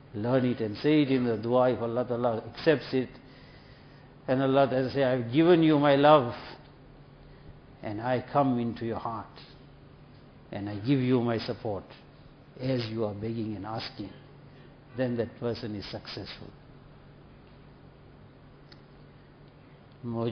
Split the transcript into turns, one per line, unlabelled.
Learn it and say it in the dua. If Allah Ta'ala accepts it, and Allah Ta'ala say, I've given you my love, and I come into your heart, and I give you my support, as you are begging and asking, then that person is successful.